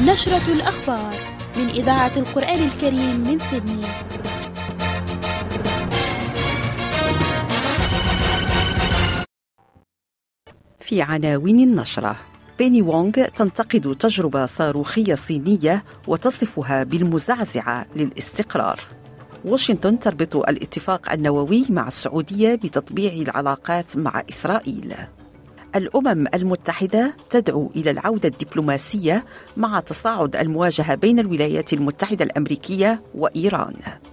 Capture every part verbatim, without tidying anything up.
نشرة الأخبار من إذاعة القرآن الكريم من سيدني. في عناوين النشرة: بيني وونغ تنتقد تجربة صاروخية صينية وتصفها بالمزعزعة للاستقرار. واشنطن تربط الاتفاق النووي مع السعودية بتطبيع العلاقات مع إسرائيل. الأمم المتحدة تدعو إلى العودة الدبلوماسية مع تصاعد المواجهة بين الولايات المتحدة الأمريكية وإيران.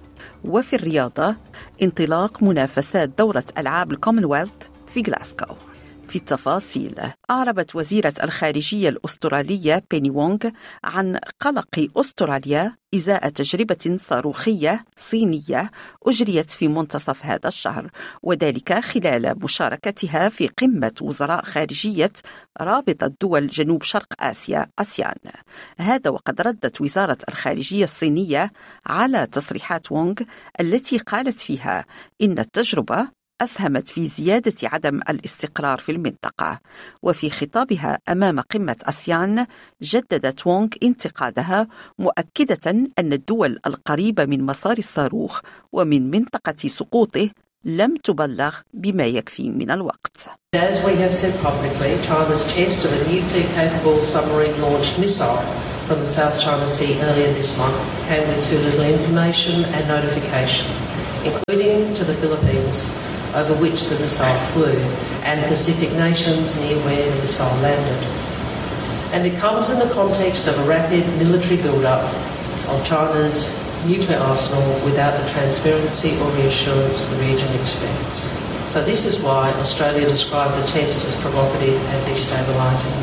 وفي الرياضة، انطلاق منافسات دورة ألعاب الكومنولث في غلاسكو. في التفاصيل، أعربت وزيرة الخارجية الأسترالية بيني وونغ عن قلق أستراليا إزاء تجربة صاروخية صينية أجريت في منتصف هذا الشهر، وذلك خلال مشاركتها في قمة وزراء خارجية رابطة دول جنوب شرق آسيا آسيان. هذا وقد ردت وزارة الخارجية الصينية على تصريحات وونغ التي قالت فيها إن التجربة أسهمت في زيادة عدم الاستقرار في المنطقة. وفي خطابها أمام قمة آسيان، جددت وونغ انتقادها، مؤكدة أن الدول القريبة من مسار الصاروخ ومن منطقة سقوطه لم تبلغ بما يكفي من الوقت. As we have said publicly, China's test of a nuclear-capable submarine-launched missile from the South China Sea earlier this month came with too little information and notification, including to the Philippines, over which the missile flew, and Pacific nations near where the missile landed. And it comes in the context of a rapid military build-up of China's nuclear arsenal without the transparency or reassurance the region expects. So this is why Australia described the test as provocative and destabilising.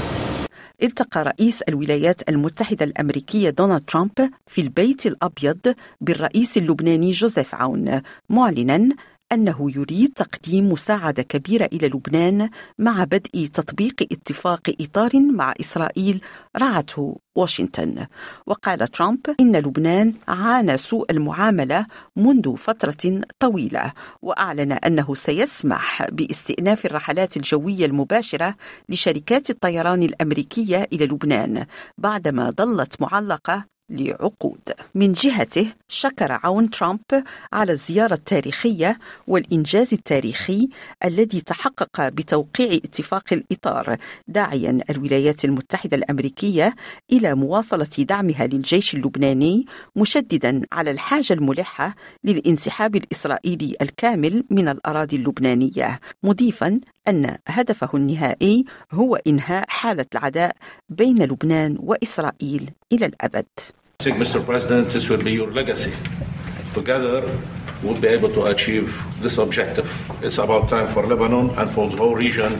التقى رئيس الولايات المتحدة الأمريكية دونالد ترامب في البيت الأبيض بالرئيس اللبناني جوزيف عون، معلناً أنه يريد تقديم مساعدة كبيرة إلى لبنان مع بدء تطبيق اتفاق إطار مع إسرائيل رعته واشنطن. وقال ترامب إن لبنان عانى سوء المعاملة منذ فترة طويلة، وأعلن أنه سيسمح باستئناف الرحلات الجوية المباشرة لشركات الطيران الأمريكية إلى لبنان بعدما ظلت معلقة لعقود. من جهته، شكر عون ترامب على الزيارة التاريخية والإنجاز التاريخي الذي تحقق بتوقيع اتفاق الإطار، داعيا الولايات المتحدة الأمريكية إلى مواصلة دعمها للجيش اللبناني، مشددا على الحاجة الملحة للانسحاب الإسرائيلي الكامل من الأراضي اللبنانية، مضيفا أن هدفه النهائي هو إنهاء حالة العداء بين لبنان وإسرائيل إلى الأبد. Mister President, this will be your legacy. Together, we'll be able to achieve this objective. It's about time for Lebanon and for the whole region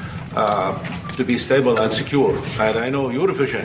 uh, to be stable and secure. And I know your vision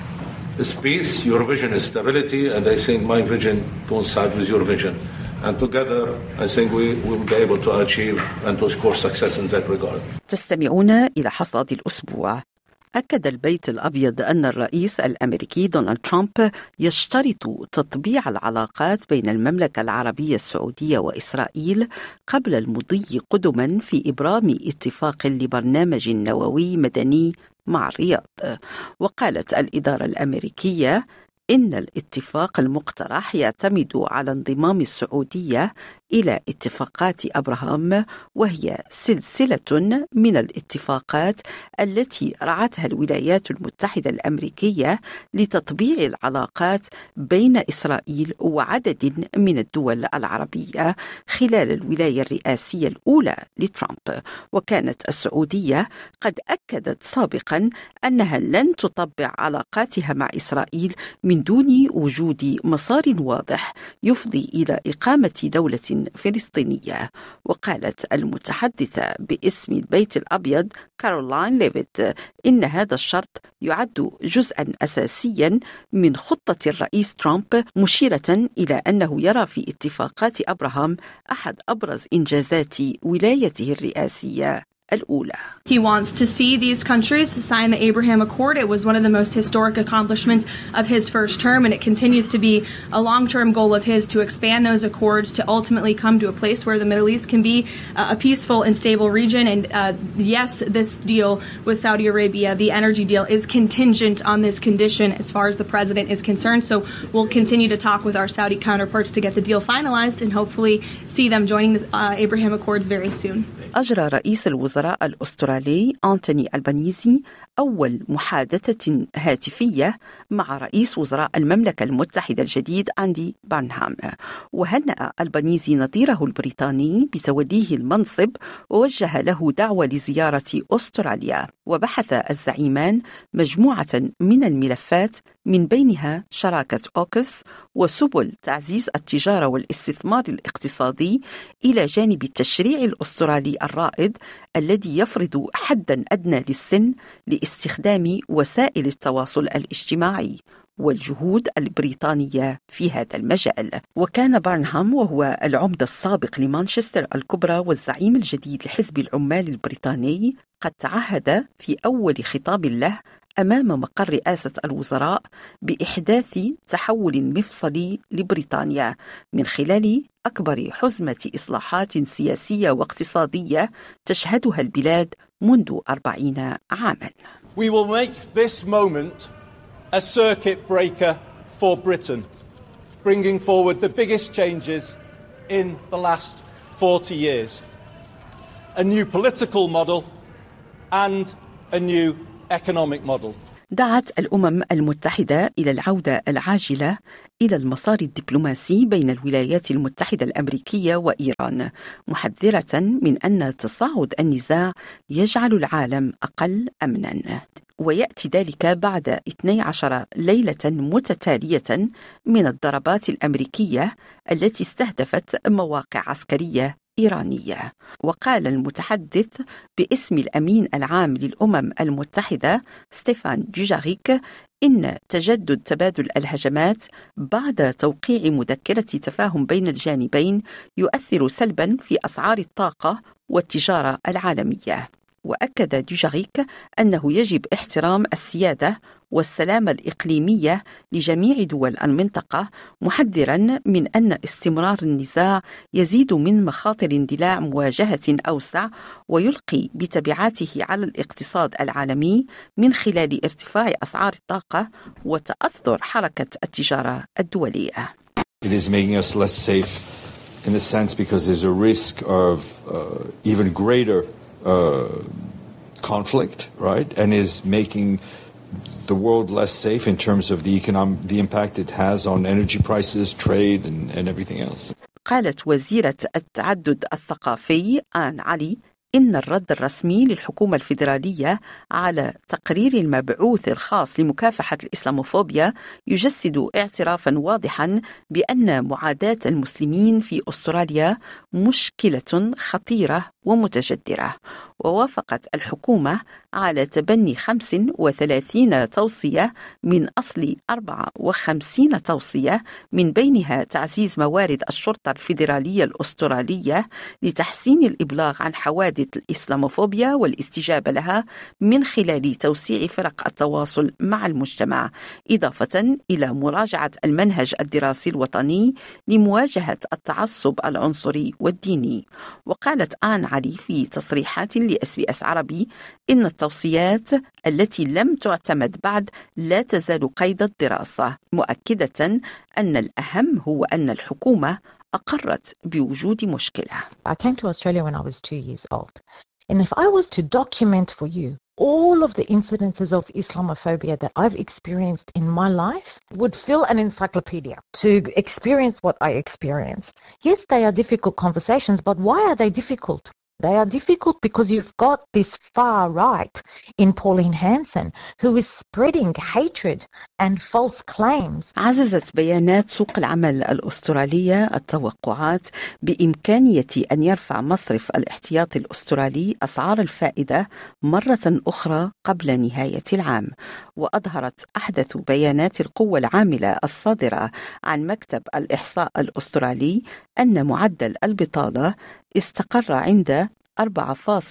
is peace, your vision is stability, and I think my vision coincides with your vision. And together, I think we will be able to achieve and to score success in that regard. تستمعون إلى حصاد الأسبوع. أكد البيت الأبيض أن الرئيس الأمريكي دونالد ترامب يشترط تطبيع العلاقات بين المملكة العربية السعودية وإسرائيل قبل المضي قدما في إبرام اتفاق لبرنامج نووي مدني مع الرياض. وقالت الإدارة الأمريكية إن الاتفاق المقترح يعتمد على انضمام السعودية إلى اتفاقات أبراهام، وهي سلسلة من الاتفاقات التي رعتها الولايات المتحدة الأمريكية لتطبيع العلاقات بين إسرائيل وعدد من الدول العربية خلال الولاية الرئاسية الأولى لترامب. وكانت السعودية قد أكدت سابقا أنها لن تطبع علاقاتها مع إسرائيل من دون وجود مسار واضح يفضي إلى إقامة دولة فلسطينية. وقالت المتحدثة باسم البيت الأبيض كارولاين ليفيت إن هذا الشرط يعد جزءا أساسيا من خطة الرئيس ترامب، مشيرة إلى أنه يرى في اتفاقات أبراهام أحد أبرز إنجازات ولايته الرئاسية الأولى. He wants to see these countries sign the Abraham Accord. It was one of the most historic accomplishments of his first term, and it continues to be a long-term goal of his to expand those accords to ultimately come to a place where the Middle East can be uh, a peaceful and stable region. And uh, yes, this deal with Saudi Arabia, the energy deal, is contingent on this condition as far as the president is concerned. So we'll continue to talk with our Saudi counterparts to get the deal finalized and hopefully see them joining the uh, Abraham Accords very soon. أجرى رئيس الوزراء الأسترالي أنتوني ألبانيزي أول محادثة هاتفية مع رئيس وزراء المملكة المتحدة الجديد أندي بارنهام، وهنأ ألبانيزي نظيره البريطاني بتوليه المنصب ووجه له دعوة لزيارة أستراليا. وبحث الزعيمان مجموعة من الملفات من بينها شراكة أوكس وسبل تعزيز التجارة والاستثمار الاقتصادي إلى جانب التشريع الأسترالي الرائد الذي يفرض حداً أدنى للسن لاستخدام وسائل التواصل الاجتماعي والجهود البريطانية في هذا المجال. وكان بارنهام وهو العمدة السابق لمانشستر الكبرى والزعيم الجديد لحزب العمال البريطاني قد تعهد في أول خطاب له أمام مقر رئاسة الوزراء بإحداث تحول مفصلي لبريطانيا من خلال أكبر حزمة إصلاحات سياسية واقتصادية تشهدها البلاد منذ أربعين عاماً. We will make this moment a circuit breaker for Britain, bringing forward the biggest changes in the last forty years. A new political model and a new economic model. دعت الأمم المتحدة إلى العودة العاجلة إلى المسار الدبلوماسي بين الولايات المتحدة الأمريكية وإيران، محذرة من أن تصاعد النزاع يجعل العالم أقل أمناً. ويأتي ذلك بعد اثنتي عشرة ليلة متتالية من الضربات الأمريكية التي استهدفت مواقع عسكرية إيرانية. وقال المتحدث باسم الأمين العام للأمم المتحدة ستيفان دوجاريك إن تجدد تبادل الهجمات بعد توقيع مذكرة تفاهم بين الجانبين يؤثر سلباً في أسعار الطاقة والتجارة العالمية. وأكد دوجاريك أنه يجب احترام السيادة والسلامة الإقليمية لجميع دول المنطقة، محذراً من أن استمرار النزاع يزيد من مخاطر اندلاع مواجهة أوسع ويلقي بتبعاته على الاقتصاد العالمي من خلال ارتفاع أسعار الطاقة وتأثر حركة التجارة الدولية. It is making us less safe in a sense because there's a risk of uh, even greater uh, conflict, right? And is making the world less safe in terms of the economic, the impact it has on energy prices, trade, and, and everything else. قالت وزيرة التعدد الثقافي آن علي إن الرد الرسمي للحكومة الفيدرالية على تقرير المبعوث الخاص لمكافحة الإسلاموفوبيا يجسد اعترافاً واضحاً بأن معاداة المسلمين في أستراليا مشكلة خطيرة ومتجذرة. ووافقت الحكومة على تبني خمس وثلاثين توصية من أصل أربعة وخمسين توصية، من بينها تعزيز موارد الشرطة الفيدرالية الأسترالية لتحسين الإبلاغ عن حوادث الإسلاموفوبيا والاستجابة لها من خلال توسيع فرق التواصل مع المجتمع، إضافة إلى مراجعة المنهج الدراسي الوطني لمواجهة التعصب العنصري والديني. وقالت آن علي في تصريحات لإس بي إس عربي إن التوصيات التي لم تعتمد بعد لا تزال قيد الدراسة، مؤكدة أن الأهم هو أن الحكومة أقرت بوجود مشكلة. I came to Australia when I was two years old. And if I was to document for you all of the incidences of Islamophobia that I've experienced in my life, would fill an encyclopedia to experience what I experienced. Yes, they are difficult conversations, but why are they difficult? They are difficult because you've got this far right in Pauline Hanson who is spreading hatred and false claims. عززت بيانات سوق العمل الأسترالية التوقعات بإمكانية أن يرفع مصرف الاحتياطي الأسترالي أسعار الفائدة مرة أخرى قبل نهاية العام. وأظهرت أحدث بيانات القوة العاملة الصادرة عن مكتب الإحصاء الأسترالي أن معدل البطالة استقر عند أربعة فاصلة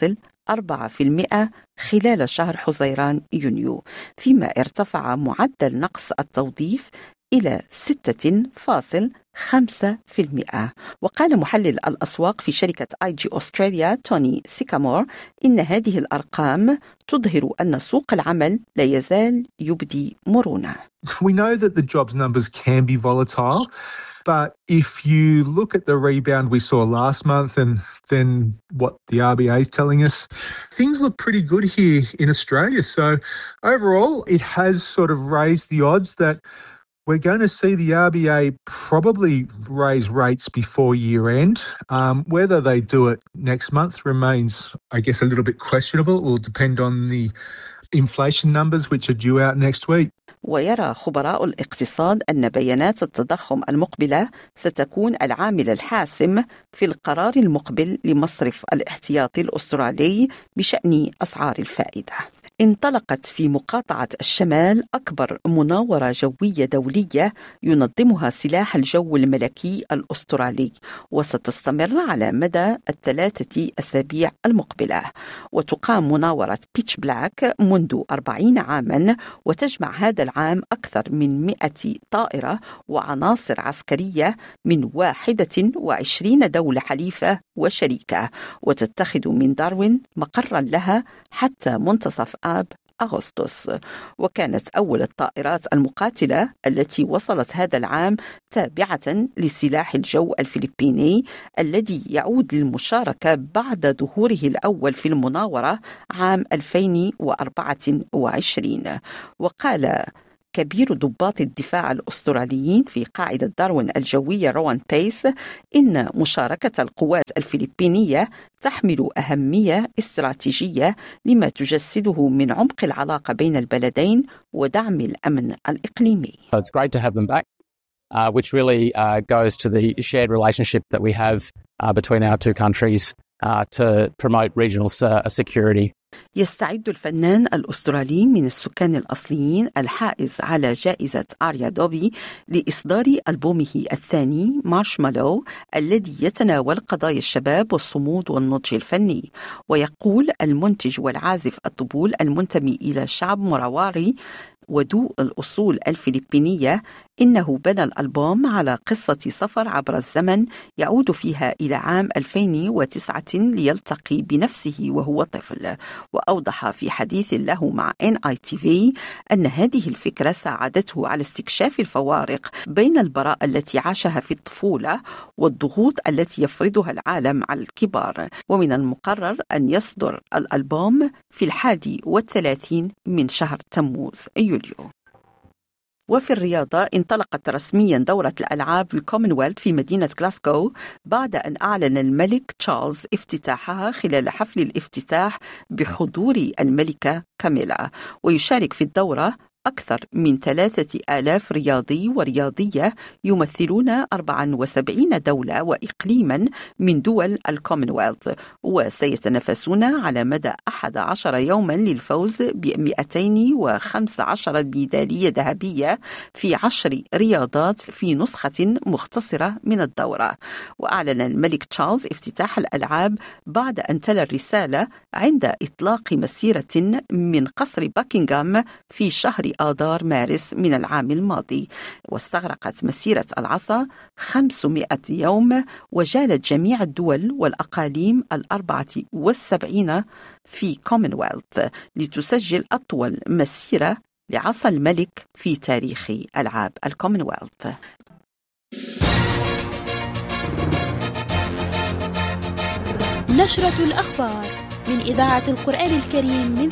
أربعة بالمئة خلال شهر حزيران يونيو، فيما ارتفع معدل نقص التوظيف إلى ستة فاصلة خمسة بالمئة. وقال محلل الأسواق في شركة آي جي أستراليا توني سيكامور إن هذه الأرقام تظهر أن سوق العمل لا يزال يبدي مرونة. We know that the jobs numbers can be volatile, but if you look at the rebound we saw last month and then what the R B A is telling us, things look pretty good here in Australia. So overall, it has sort of raised the odds that we're going to see the R B A probably raise rates before year end. Um, whether they do it next month remains, I guess, a little bit questionable. It will depend on the inflation numbers which are due out next week. ويرى خبراء الاقتصاد أن بيانات التضخم المقبلة ستكون العامل الحاسم في القرار المقبل لمصرف الاحتياطي الأسترالي بشأن أسعار الفائدة. انطلقت في مقاطعة الشمال أكبر مناورة جوية دولية ينظمها سلاح الجو الملكي الأسترالي، وستستمر على مدى الثلاثة أسابيع المقبلة. وتقام مناورة بيتش بلاك منذ أربعين عاما، وتجمع هذا العام أكثر من مئة طائرة وعناصر عسكرية من واحد وعشرين دولة حليفة وشريكة، وتتخذ من داروين مقرا لها حتى منتصف آب أغسطس. وكانت أول الطائرات المقاتلة التي وصلت هذا العام تابعة لسلاح الجو الفلبيني الذي يعود للمشاركة بعد ظهوره الأول في المناورة عام ألفين وأربعة وعشرين. وقال كبير ضباط الدفاع الأستراليين في قاعدة داروين الجوية روان بيس إن مشاركة القوات الفلبينية تحمل أهمية استراتيجية لما تجسده من عمق العلاقة بين البلدين ودعم الأمن الإقليمي. It's great to have them back, uh, which really uh, goes to the shared relationship that we have uh, between our two countries uh, to promote regional uh, security. يستعد الفنان الأسترالي من السكان الأصليين الحائز على جائزة آريا دوبي لإصدار ألبومه الثاني مارشمالو الذي يتناول قضايا الشباب والصمود والنضج الفني. ويقول المنتج والعازف الطبول المنتمي إلى شعب مراواري وذو الأصول الفلبينية إنه بنى الألبوم على قصة سفر عبر الزمن يعود فيها إلى عام ألفين وتسعة ليلتقي بنفسه وهو طفل. وأوضح في حديث له مع إن آي تي في أن هذه الفكرة ساعدته على استكشاف الفوارق بين البراءة التي عاشها في الطفولة والضغوط التي يفرضها العالم على الكبار. ومن المقرر أن يصدر الألبوم في الحادي والثلاثين من شهر تموز يوليو. وفي الرياضة انطلقت رسميا دورة الألعاب الكومنولث في مدينة غلاسكو بعد أن أعلن الملك تشارلز افتتاحها خلال حفل الافتتاح بحضور الملكة كاميلا. ويشارك في الدورة أكثر من ثلاثة آلاف رياضي ورياضية يمثلون أربعة وسبعين دولة وإقليما من دول الكومنولث، وسيتنافسون على مدى أحد عشر يوما للفوز ب مئتين وخمسة عشر ميدالية ذهبية في عشر رياضات في نسخة مختصرة من الدورة. وأعلن الملك تشارلز افتتاح الألعاب بعد أن تلا الرسالة عند إطلاق مسيرة من قصر باكنغهام في شهر آذار مارس من العام الماضي. واستغرقت مسيرة العصا خمسمائة يوم، وجالت جميع الدول والأقاليم الأربعة والسبعين في كومنولث لتسجل أطول مسيرة لعصا الملك في تاريخ ألعاب الكومنولث. نشرة الأخبار من إذاعة القرآن الكريم من